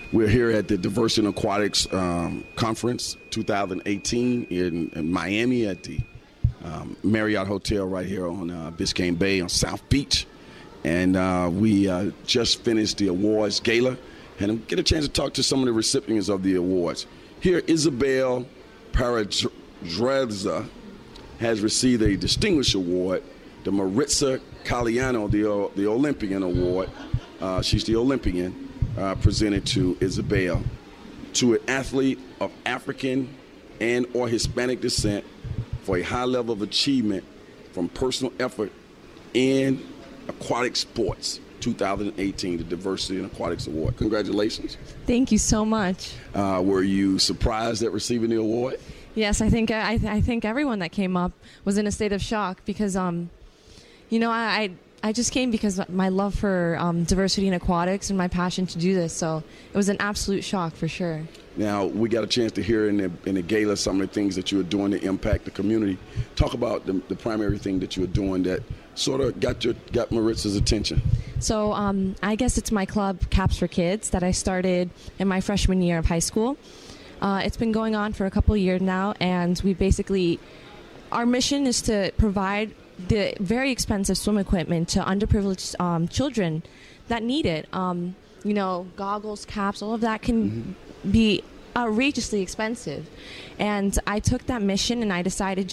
We're here at the Diversity in Aquatics Conference 2018 in Miami at the Marriott Hotel right here on Biscayne Bay on South Beach. And we just finished the awards gala and get a chance to talk to some of the recipients of the awards. Here, Isabel Paradreza has received a distinguished award, the Maritza Caliano, the Olympian Award. She's the Olympian. Presented to Isabel, to an athlete of African and or Hispanic descent for a high level of achievement from personal effort in aquatic sports, 2018, the Diversity in Aquatics Award. Congratulations. Thank you so much. Were you surprised at receiving the award? Yes, I think everyone that came up was in a state of shock because, I just came because my love for diversity in aquatics and my passion to do this. So it was an absolute shock for sure. Now, we got a chance to hear in the gala some of the things that you are doing to impact the community. Talk about the primary thing that you are doing that sort of got Maritza's attention. So I guess it's my club, Caps for Kids, that I started in my freshman year of high school. It's been going on for a couple of years now, and our mission is to provide the very expensive swim equipment to underprivileged children that need it. Goggles, caps, all of that can be outrageously expensive. And I took that mission and I decided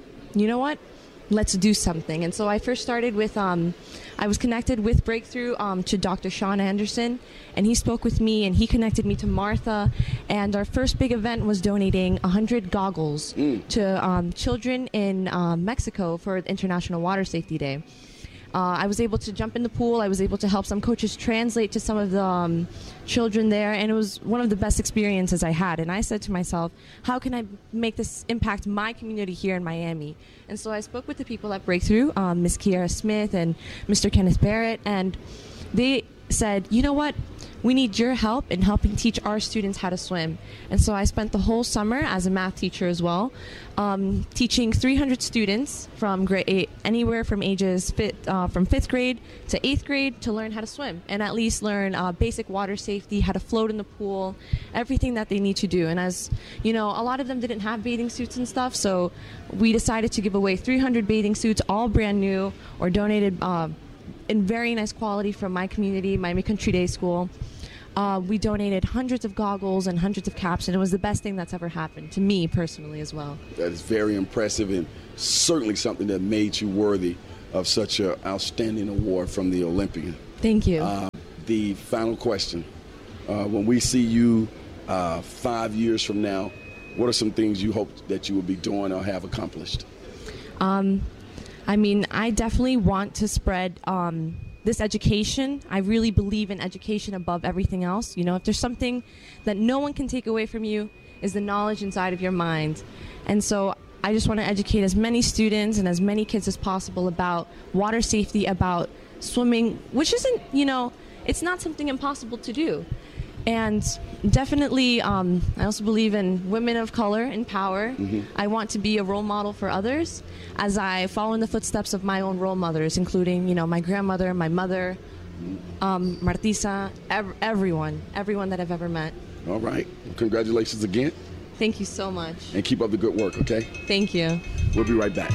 let's do something. And so I first started with, I was connected with Breakthrough to Dr. Sean Anderson, and he spoke with me and he connected me to Martha. And our first big event was donating 100 goggles to children in Mexico for International Water Safety Day. I was able to jump in the pool. I was able to help some coaches translate to some of the children there, and it was one of the best experiences I had. And I said to myself, how can I make this impact my community here in Miami? And so I spoke with the people at Breakthrough, Ms. Kiara Smith and Mr. Kenneth Barrett, and they said, you know what? We need your help in helping teach our students how to swim. And so I spent the whole summer as a math teacher as well, teaching 300 students from grade 8, anywhere from ages from 5th grade to 8th grade to learn how to swim and at least learn basic water safety, how to float in the pool, everything that they need to do. And as you know, a lot of them didn't have bathing suits and stuff, so we decided to give away 300 bathing suits, all brand new or donated in very nice quality from my community, Miami Country Day School. We donated hundreds of goggles and hundreds of caps, and it was the best thing that's ever happened to me personally as well. That is very impressive and certainly something that made you worthy of such an outstanding award from the Olympian. Thank you. The final question. When we see you 5 years from now, what are some things you hope that you will be doing or have accomplished? I definitely want to spread this education. I really believe in education above everything else. If there's something that no one can take away from you, is the knowledge inside of your mind. And so I just want to educate as many students and as many kids as possible about water safety, about swimming, which isn't, it's not something impossible to do. And definitely, I also believe in women of color in power. I want to be a role model for others as I follow in the footsteps of my own role mothers, including, my grandmother, my mother, Martisa, everyone that I've ever met. All right. Well, congratulations again. Thank you so much. And keep up the good work, okay? Thank you. We'll be right back.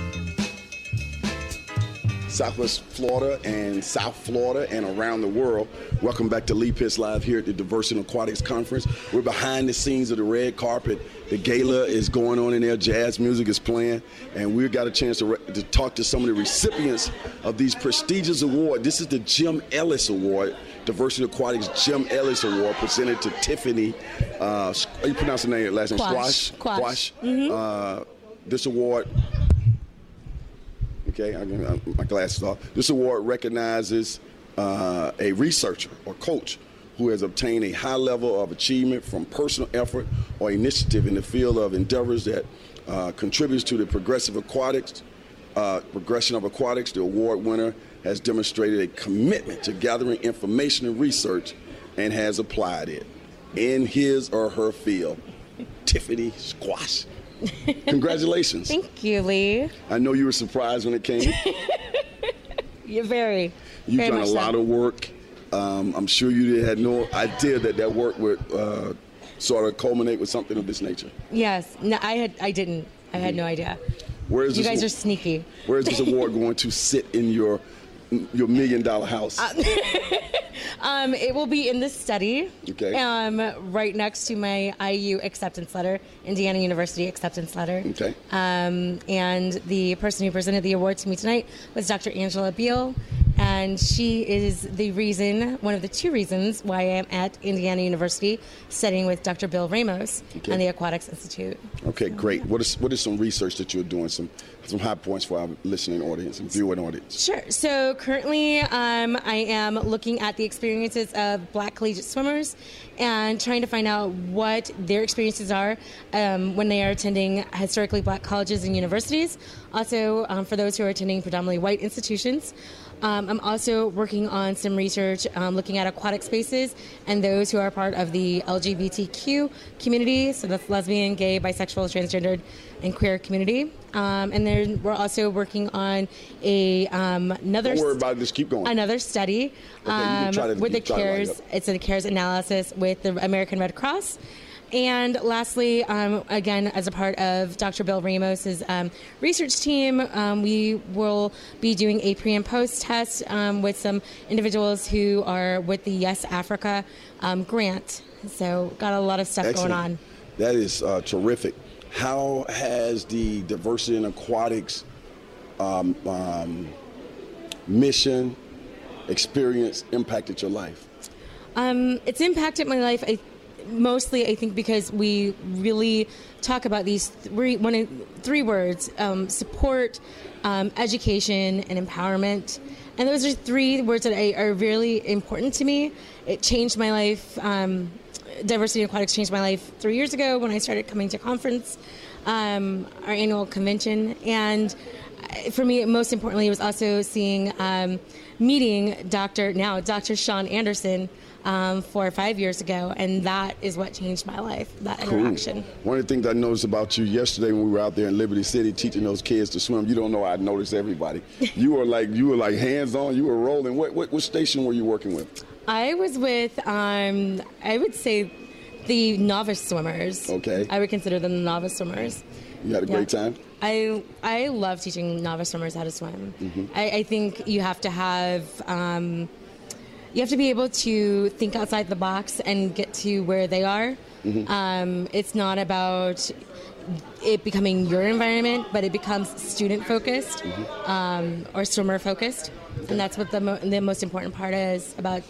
Southwest Florida and South Florida and around the world. Welcome back to Lee Pitts Live here at the Diversity in Aquatics Conference. We're behind the scenes of the red carpet. The gala is going on in there. Jazz music is playing. And we've got a chance to talk to some of the recipients of these prestigious awards. This is the Jim Ellis Award, Diversity Aquatics Jim Ellis Award, presented to Tiffany. How you pronounce the name? Last name? Quash. Quash. This award... Okay, I got my glasses off. This award recognizes a researcher or coach who has obtained a high level of achievement from personal effort or initiative in the field of endeavors that contributes to the progression of aquatics. The award winner has demonstrated a commitment to gathering information and research and has applied it in his or her field. Tiffany Squash. Congratulations. Thank you, Lee. I know you were surprised when it came. You've done a lot of work I'm sure you had no idea that work would sort of culminate with something of this nature. Yes. No, I didn't. I had no idea. You guys are sneaky. Where is this award going to sit in your $1 million house? It will be in the study. Okay. Right next to my IU acceptance letter, Indiana University acceptance letter. Okay. And the person who presented the award to me tonight was Dr. Angela Beal. And she is one of the two reasons why I'm at Indiana University studying with Dr. Bill Ramos and the Aquatics Institute. Okay, great. What is some research that you're doing, some high points for our listening audience and viewing audience? Sure. So currently I am looking at the experiences of Black collegiate swimmers and trying to find out what their experiences are when they are attending historically Black colleges and universities. Also, for those who are attending predominantly white institutions. I'm also working on some research looking at aquatic spaces and those who are part of the LGBTQ community, so that's lesbian, gay, bisexual, transgendered, and queer community. And then we're also working on another. Don't worry about it, just keep going. Another study with the CARES. It's a CARES analysis with the American Red Cross. And lastly, again, as a part of Dr. Bill Ramos's research team, we will be doing a pre and post test with some individuals who are with the Yes Africa grant. So got a lot of stuff Excellent. going on. That is terrific. How has the diversity in aquatics mission, experience impacted your life? It's impacted my life. Mostly, I think, because we really talk about these three words: support, education, and empowerment. And those are three words that are really important to me. It changed my life. Diversity in Aquatics changed my life 3 years ago when I started coming to conference, our annual convention. And for me, most importantly, it was also meeting Dr. Sean Anderson 4 or 5 years ago, and that is what changed my life, that interaction. Cool. One of the things I noticed about you yesterday when we were out there in Liberty City teaching those kids to swim, you don't know I noticed everybody. You were like hands-on, you were rolling. What station were you working with? I was with, I would say, the novice swimmers. Okay. I would consider them the novice swimmers. You had a great time? I love teaching novice swimmers how to swim. Mm-hmm. I think you have to have... you have to be able to think outside the box and get to where they are. Mm-hmm. It's not about it becoming your environment, but it becomes student-focused or swimmer-focused. Okay. And that's what the most important part is about